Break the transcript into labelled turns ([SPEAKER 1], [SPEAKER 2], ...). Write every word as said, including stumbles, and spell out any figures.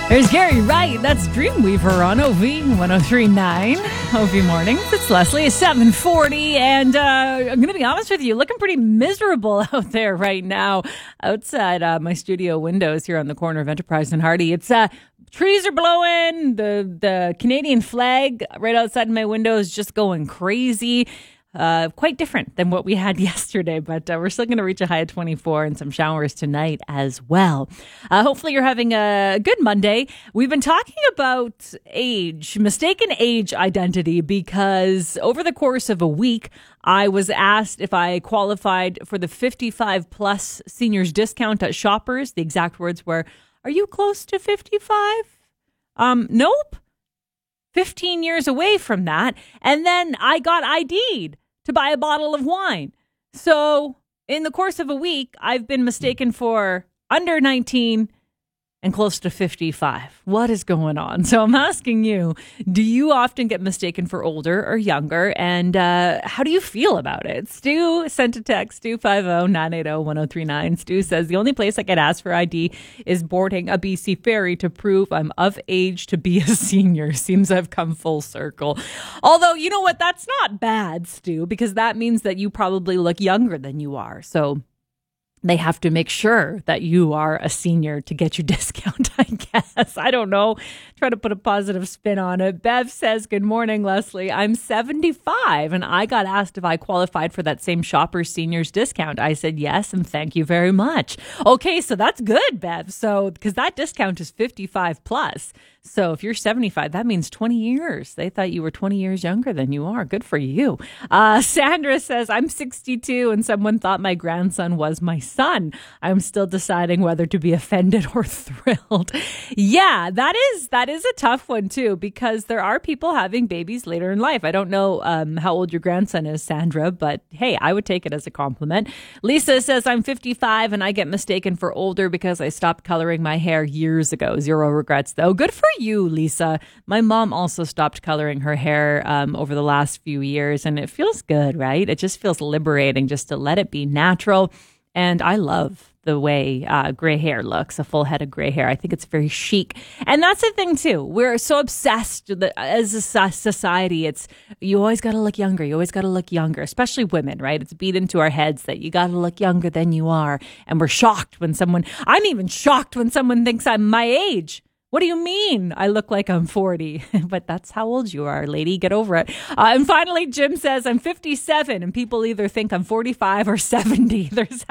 [SPEAKER 1] There's Gary Wright. That's Dreamweaver on O V one oh three point nine. O V Mornings. It's Leslie. It's seven forty. And uh, I'm going to be honest with you, looking pretty miserable out there right now outside uh, my studio windows here on the corner of Enterprise and Hardy. It's uh, trees are blowing. The, the Canadian flag right outside my window is just going crazy. Uh, quite different than what we had yesterday, but uh, we're still going to reach a high of twenty-four and some showers tonight as well. Uh, hopefully you're having a good Monday. We've been talking about age, mistaken age identity, because over the course of a week, I was asked if I qualified for the fifty-five plus seniors discount at Shoppers. The exact words were, "Are you close to fifty-five? Um, nope. fifteen years away from that." And then I got I D'd to buy a bottle of wine. So in the course of a week, I've been mistaken for under nineteen and close to fifty-five. What is going on? So I'm asking you, do you often get mistaken for older or younger? And uh, how do you feel about it? Stu sent a text, two five zero, nine eight zero, one zero three nine. Stu says, the only place I get asked for I D is boarding a B C ferry to prove I'm of age to be a senior. Seems I've come full circle. Although, you know what? That's not bad, Stu, because that means that you probably look younger than you are. So they have to make sure that you are a senior to get your discount, I guess. I don't know. Try to put a positive spin on it. Bev says, good morning, Leslie. I'm seventy-five and I got asked if I qualified for that same Shoppers seniors discount. I said yes and thank you very much. Okay, so that's good, Bev. So, because that discount is fifty-five plus. So if you're seventy-five, that means twenty years. They thought you were twenty years younger than you are. Good for you. Uh, Sandra says, I'm sixty-two and someone thought my grandson was my son. I'm still deciding whether to be offended or thrilled. Yeah, that is that is a tough one too, because there are people having babies later in life. I don't know um, how old your grandson is, Sandra, but hey, I would take it as a compliment. Lisa says, I'm fifty-five and I get mistaken for older because I stopped coloring my hair years ago. Zero regrets though. Good for you, Lisa. My mom also stopped coloring her hair um, over the last few years, and it feels good, right? It just feels liberating just to let it be natural. And I love the way uh, gray hair looks, a full head of gray hair. I think it's very chic. And that's the thing, too. We're so obsessed with it, as a society. It's you always got to look younger. You always got to look younger, especially women, right? It's beat into our heads that you got to look younger than you are. And we're shocked when someone, I'm even shocked when someone thinks I'm my age. What do you mean? I look like I'm forty, but that's how old you are, lady. Get over it. Uh, and finally, Jim says I'm fifty-seven and people either think I'm forty-five or seventy. There's